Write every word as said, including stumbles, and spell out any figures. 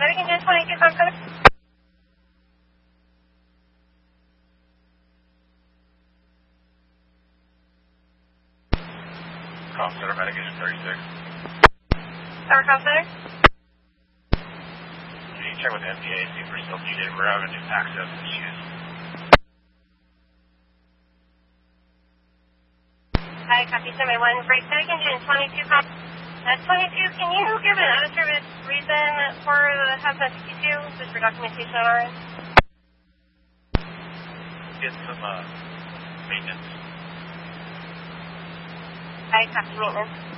Pacific Engine twenty-two, Comp Center. Comp Center, Medic Engine thirty-six. Tower Comp Center. Can you check with M P A, see if we're still needed? We're having access issues. Hi, copy seventy-one, Freight Pacific Engine twenty-two, Comp. Uh, twenty-two, can you give an out-of-service reason for the Hazmat sixty-two, just for documentation on our end? Get some uh, maintenance. Hi, copy maintenance.